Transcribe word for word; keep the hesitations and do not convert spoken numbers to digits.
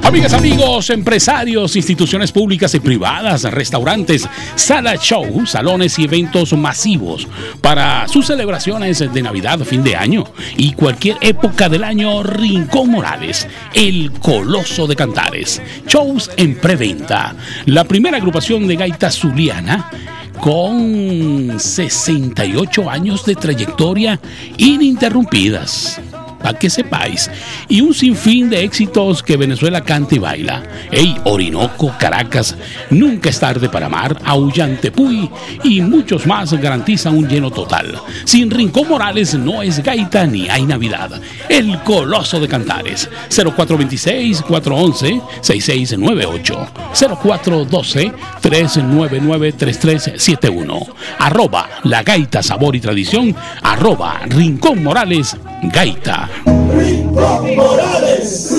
Amigas, amigos, empresarios, instituciones públicas y privadas, restaurantes, sala show, salones y eventos masivos para sus celebraciones de Navidad, fin de año y cualquier época del año. Rincón Morales, el Coloso de Cantares. Shows en preventa. La primera agrupación de gaita zuliana con sesenta y ocho años de trayectoria ininterrumpidas, para que sepáis, y un sinfín de éxitos que Venezuela canta y baila. Ey, Orinoco, Caracas, Nunca es tarde para amar, Aullante-Puy y muchos más garantizan un lleno total. Sin Rincón Morales no es gaita ni hay Navidad. El Coloso de Cantares. Cero cuatro dos seis, cuatro uno uno, seis seis nueve ocho, cero cuatro uno dos, tres nueve nueve, tres tres siete uno. Arroba La Gaita Sabor y Tradición. Arroba Rincón Morales Gaita. Rincón Morales.